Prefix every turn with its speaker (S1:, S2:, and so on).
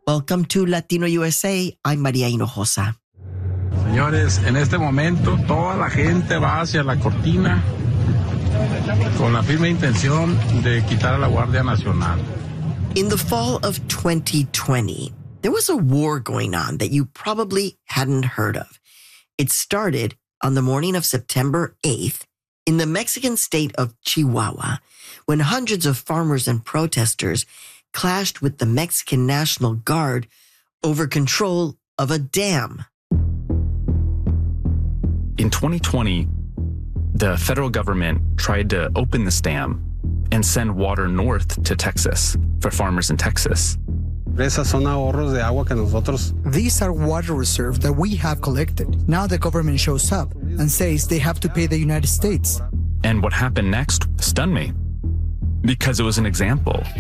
S1: Welcome to Latino USA. I'm Maria Hinojosa.
S2: Señores, en este momento toda la gente va hacia la cortina con la firme intención de quitar a la Guardia Nacional.
S1: In the fall of 2020, there was a war going on that you probably hadn't heard of. It started on the morning of September 8th in the Mexican state of Chihuahua, when hundreds of farmers and protesters clashed with the Mexican National Guard over control of a dam.
S3: In 2020, the federal government tried to open this dam and send water north to Texas for farmers in Texas.
S4: These
S5: are water reserves that we have collected. Now the government shows up and says they have to pay the United States.
S3: And what happened next stunned me, because it was an example